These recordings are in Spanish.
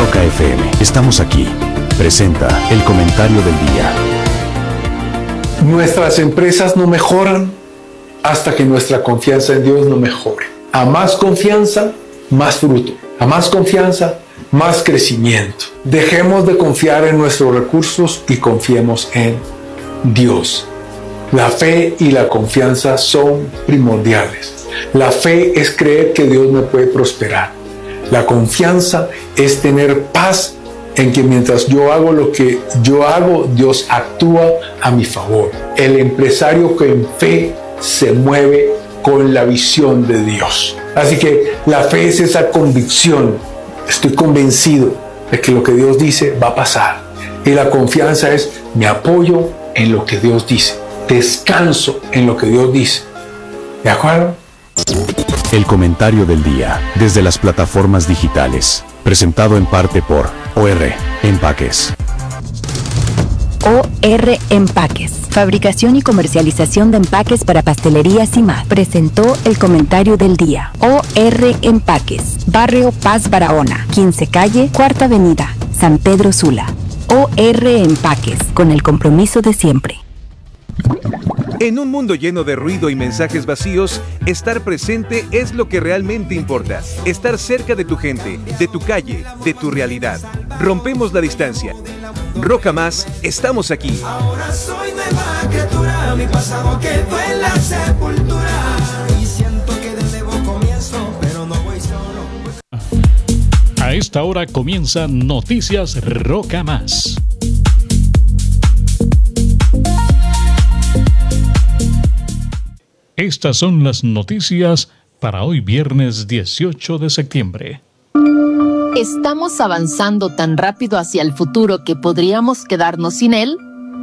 Roca FM. Estamos aquí. Presenta el comentario del día. Nuestras empresas no mejoran hasta que nuestra confianza en Dios no mejore. A más confianza, más fruto. A más confianza, más crecimiento. Dejemos de confiar en nuestros recursos y confiemos en Dios. La fe y la confianza son primordiales. La fe es creer que Dios me puede prosperar. La confianza es tener paz en que mientras yo hago lo que yo hago, Dios actúa a mi favor. El empresario que en fe se mueve con la visión de Dios. Así que la fe es esa convicción. Estoy convencido de que lo que Dios dice va a pasar. Y la confianza es me apoyo en lo que Dios dice. Descanso en lo que Dios dice. ¿De acuerdo? El comentario del día, desde las plataformas digitales, presentado en parte por OR Empaques. OR Empaques, fabricación y comercialización de empaques para pastelerías y más, presentó el comentario del día. OR Empaques, Barrio Paz Barahona, 15 Calle, Cuarta Avenida, San Pedro Sula. OR Empaques, con el compromiso de siempre. En un mundo lleno de ruido y mensajes vacíos, estar presente es lo que realmente importa. Estar cerca de tu gente, de tu calle, de tu realidad. Rompemos la distancia. Roca Más, estamos aquí. Ahora soy nueva criatura, mi pasado quedó en la sepultura. Y siento que de nuevo comienzo, pero no voy solo. A esta hora comienzan Noticias Roca Más. Estas son las noticias para hoy viernes 18 de septiembre. ¿Estamos avanzando tan rápido hacia el futuro que podríamos quedarnos sin él?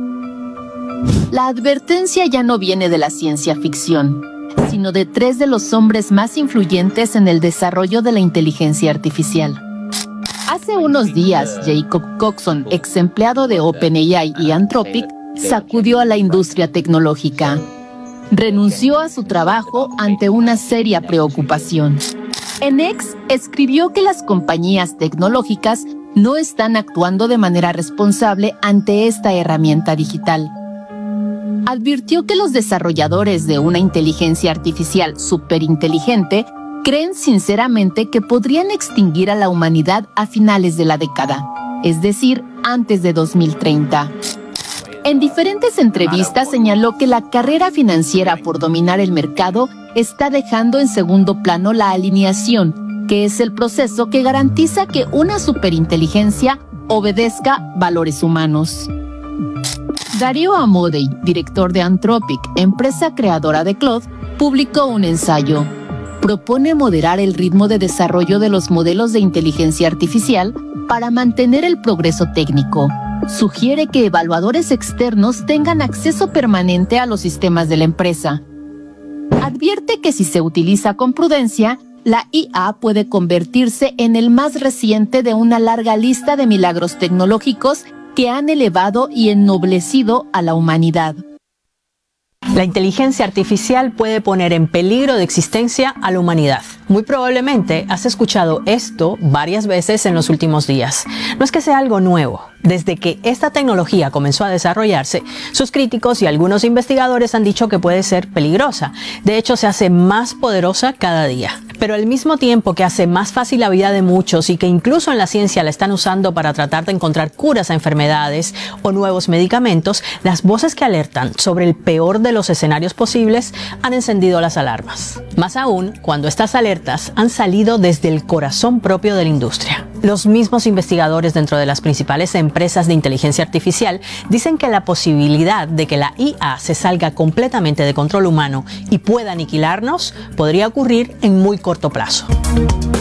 La advertencia ya no viene de la ciencia ficción, sino de tres de los hombres más influyentes en el desarrollo de la inteligencia artificial. Hace unos días, Jacob Coxon, ex empleado de OpenAI y Anthropic, sacudió a la industria tecnológica. Renunció a su trabajo ante una seria preocupación. En X escribió que las compañías tecnológicas no están actuando de manera responsable ante esta herramienta digital. Advirtió que los desarrolladores de una inteligencia artificial superinteligente creen sinceramente que podrían extinguir a la humanidad a finales de la década, es decir, antes de 2030. En diferentes entrevistas señaló que la carrera financiera por dominar el mercado está dejando en segundo plano la alineación, que es el proceso que garantiza que una superinteligencia obedezca valores humanos. Darío Amodei, director de Anthropic, empresa creadora de Claude, publicó un ensayo. Propone moderar el ritmo de desarrollo de los modelos de inteligencia artificial para mantener el progreso técnico. Sugiere que evaluadores externos tengan acceso permanente a los sistemas de la empresa. Advierte que si se utiliza con prudencia, la IA puede convertirse en el más reciente de una larga lista de milagros tecnológicos que han elevado y ennoblecido a la humanidad. La inteligencia artificial puede poner en peligro de existencia a la humanidad. Muy probablemente has escuchado esto varias veces en los últimos días. No es que sea algo nuevo. Desde que esta tecnología comenzó a desarrollarse, sus críticos y algunos investigadores han dicho que puede ser peligrosa. De hecho, se hace más poderosa cada día. Pero al mismo tiempo que hace más fácil la vida de muchos y que incluso en la ciencia la están usando para tratar de encontrar curas a enfermedades o nuevos medicamentos, las voces que alertan sobre el peor de los escenarios posibles han encendido las alarmas. Más aún, cuando estas alertas han salido desde el corazón propio de la industria. Los mismos investigadores dentro de las principales empresas de inteligencia artificial dicen que la posibilidad de que la IA se salga completamente de control humano y pueda aniquilarnos podría ocurrir en muy corto plazo.